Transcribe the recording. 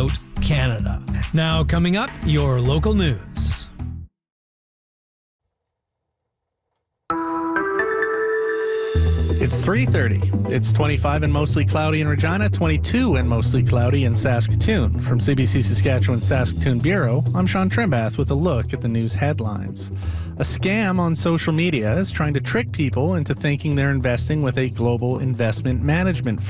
throughout Canada. Now coming up, your local news. It's 3:30. It's 25 and mostly cloudy in Regina, 22 and mostly cloudy in Saskatoon. From CBC Saskatchewan Saskatoon Bureau, I'm Sean Trimbath with a look at the news headlines. A scam on social media is trying to trick people into thinking they're investing with a global investment management firm.